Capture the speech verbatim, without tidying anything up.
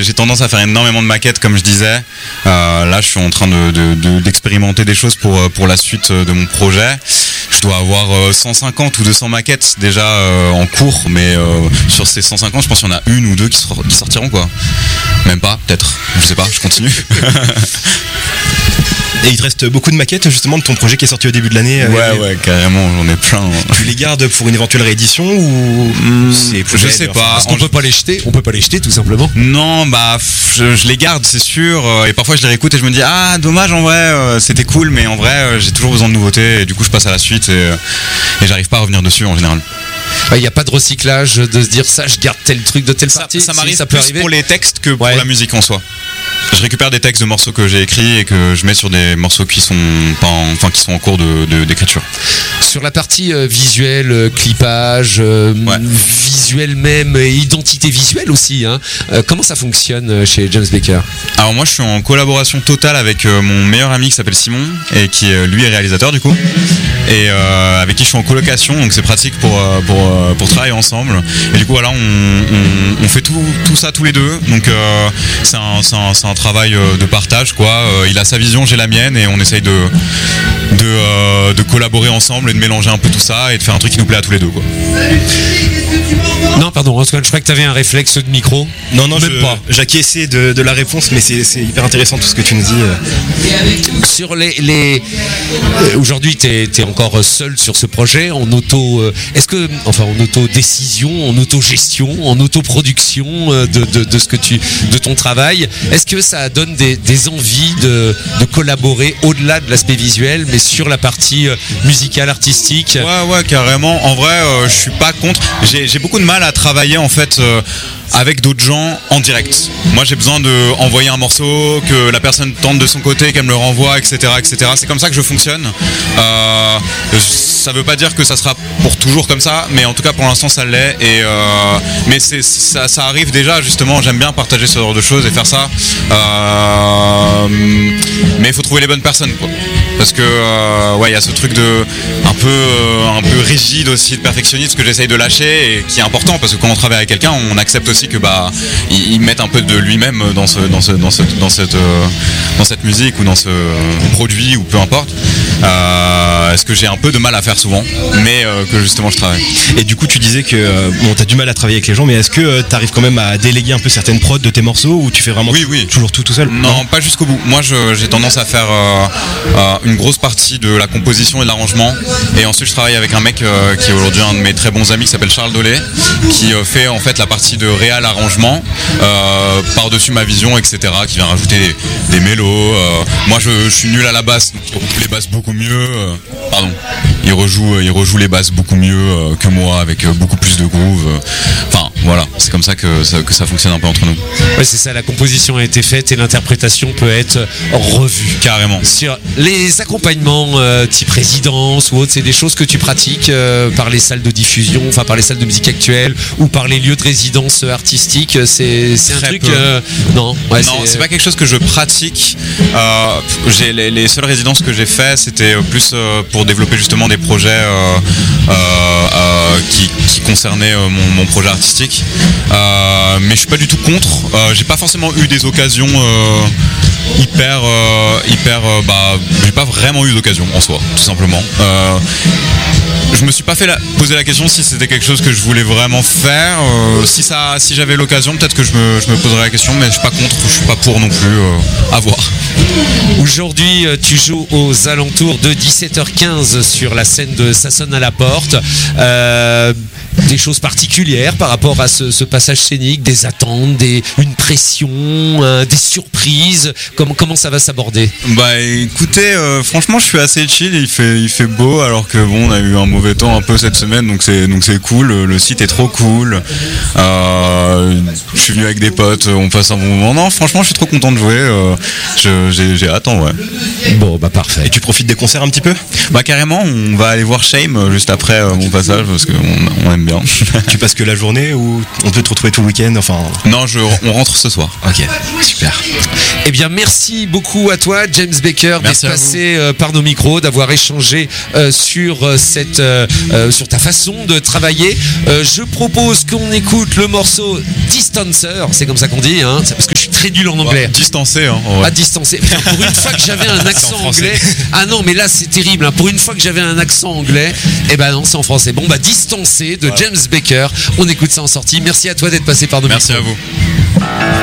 j'ai tendance à faire énormément de maquettes, comme je disais. Euh, là, je suis en train de, de, de, d'expérimenter des choses pour, pour la suite de mon projet. Je dois avoir cent cinquante ou deux cents maquettes déjà euh, en cours, mais euh, sur ces cent cinquante, je pense qu'il y en a une ou deux qui, sor- qui sortiront, quoi. Même pas, peut-être. Je sais pas, je continue. Et il te reste beaucoup de maquettes justement de ton projet qui est sorti au début de l'année. Ouais, euh, ouais, carrément, j'en ai plein. Tu les gardes pour une éventuelle réédition ou mmh, c'est je sais pas. Parce qu'on peut pas les jeter, on peut pas les jeter tout simplement. Non, bah je, je les garde, c'est sûr. Et parfois je les réécoute et je me dis ah dommage en vrai, euh, c'était cool, mais en vrai euh, j'ai toujours besoin de nouveautés et du coup je passe à la suite et, et j'arrive pas à revenir dessus en général. Il n'y a pas de recyclage de se dire ça, je garde tel truc de telle Ça, partie. ça m'arrive si, ça peut plus arriver pour les textes que pour Ouais. la musique en soi. Je récupère des textes de morceaux que j'ai écrits et que je mets sur des morceaux qui sont pas en, enfin qui sont en cours de, de d'écriture. Sur la partie euh, visuelle, euh, clippage, euh, Ouais. visuel même, et identité visuelle aussi. Hein. Euh, comment ça fonctionne euh, chez James Baker? Alors moi je suis en collaboration totale avec euh, mon meilleur ami qui s'appelle Simon et qui euh, lui est réalisateur du coup et euh, avec qui je suis en colocation, donc c'est pratique pour euh, pour euh, pour travailler ensemble et du coup voilà on, on, on fait tout tout ça tous les deux, donc euh, c'est un c'est un, c'est un travail euh, de partage quoi. Euh, il a sa vision, j'ai la mienne et on essaye de de euh, de collaborer ensemble et de mélanger un peu tout ça et de faire un truc qui nous plaît à tous les deux quoi. Non, pardon, Antoine, je crois que tu avais un réflexe de micro. Non, non, Même je, pas. j'acquiesçais de, de la réponse, mais c'est, c'est hyper intéressant tout ce que tu nous dis. Sur les, les... Euh, aujourd'hui, tu es encore seul sur ce projet, en auto, euh, est-ce que, enfin, en auto-décision, en auto-gestion, en auto-production euh, de, de, de ce que tu, de ton travail. Est-ce que ça donne des, des envies de, de collaborer au-delà de l'aspect visuel, mais sur la partie euh, musicale, artistique? Ouais, ouais, carrément. En vrai, euh, je suis pas contre. J'ai, j'ai beaucoup de mal à travailler en fait euh, avec d'autres gens en direct. Moi, j'ai besoin de envoyer un morceau, que la personne tente de son côté, qu'elle me le renvoie, et cetera, et cetera. C'est comme ça que je fonctionne. Euh, ça veut pas dire que ça sera pour toujours comme ça, mais en tout cas pour l'instant ça l'est. Et euh, mais c'est ça, ça arrive déjà justement. J'aime bien partager ce genre de choses et faire ça. Euh, mais il faut trouver les bonnes personnes, quoi. Parce que euh, ouais, il y a ce truc de un peu euh, un peu rigide aussi, de perfectionniste que j'essaye de lâcher et qui est important parce que quand on travaille avec quelqu'un, on accepte aussi que bah il, il mette un peu de lui-même dans ce dans ce dans ce dans cette euh, dans cette musique ou dans ce produit ou peu importe. Euh, ce que j'ai un peu de mal à faire souvent, mais euh, que justement je travaille. Et du coup, tu disais que euh, bon, t'as du mal à travailler avec les gens, mais est-ce que euh, t'arrives quand même à déléguer un peu certaines prods de tes morceaux ou tu fais vraiment Oui, tout- oui. toujours tout tout seul? Non, pas jusqu'au bout. Moi, je- j'ai tendance à faire euh, euh, une grosse partie de la composition et de l'arrangement. Et ensuite, je travaille avec un mec euh, qui est aujourd'hui un de mes très bons amis, qui s'appelle Charles Dolé, qui euh, fait en fait la partie de réal arrangement euh, par-dessus ma vision, et cetera, qui vient rajouter des, des mélos. euh. Moi, je, je suis nul à la basse, donc il rejoue les basses beaucoup mieux. euh. Pardon. Il rejoue, il rejoue les basses beaucoup mieux euh, que moi, avec euh, beaucoup plus de groove. euh. Enfin, voilà, c'est comme ça que, ça que ça fonctionne un peu entre nous. Ouais, c'est ça, la composition a été faite et l'interprétation peut être revue. Carrément. Sur les accompagnements euh, type résidence ou autre, c'est des choses que tu pratiques euh, par les salles de diffusion, enfin par les salles de musique actuelle ou par les lieux de résidence artistique. C'est, c'est un Très truc. peu. euh, non, ouais, non, c'est... pas quelque chose que je pratique. Euh, j'ai les, les seules résidences que j'ai fait, c'était plus euh, pour développer justement des projets euh, euh, euh, qui, qui concernaient euh, mon, mon projet artistique. Euh, mais je suis pas du tout contre. Euh, j'ai pas forcément eu des occasions euh, hyper, euh, hyper. Euh, bah, j'ai pas vraiment eu d'occasion en soi, tout simplement. Euh, Je me suis pas fait la, poser la question si c'était quelque chose que je voulais vraiment faire. Euh, si ça, si j'avais l'occasion, peut-être que je me, je me poserais la question, mais je suis pas contre, je suis pas pour non plus. Euh, à voir. Aujourd'hui, euh, tu joues aux alentours de dix-sept heures quinze sur la scène de Ça sonne à la porte. Euh, des choses particulières par rapport à ce, ce passage scénique, des attentes, des, une pression, euh, des surprises. Comment, comment ça va s'aborder? Bah écoutez, euh, franchement, je suis assez chill. Il fait, il fait beau, alors que bon, on a eu un mauvais temps un peu cette semaine, donc c'est, donc c'est cool. Le site est trop cool. Euh, je suis venu avec des potes, on passe un bon moment. Non, franchement, je suis trop content de jouer. Euh, je, j'ai, j'ai hâte, ouais. Bon, bah parfait. Et tu profites des concerts un petit peu? Bah carrément, on va aller voir Shame euh, juste après euh, mon passage parce qu'on on aime bien. Tu passes que la journée ou on peut te retrouver tout le week-end? Enfin. Non, je, on rentre ce soir. Ok, super. Eh bien, merci beaucoup à toi, James Baker, Merci d'être à passé euh, par nos micros, d'avoir échangé euh, sur euh, cette, euh, euh, sur ta façon de travailler. Euh, je propose qu'on écoute le morceau Distancer, c'est comme ça qu'on dit, hein, c'est parce que je suis très nul en anglais. Distancé, hein. Ouais. À distancer. Putain, pour une fois que j'avais un accent français. anglais. Ah non, mais là c'est terrible. Hein. Pour une fois que j'avais un accent anglais, eh ben non, c'est en français. Bon bah distancé de James Baker. On écoute ça en sortie. Merci à toi d'être passé par nos Merci micros. à vous.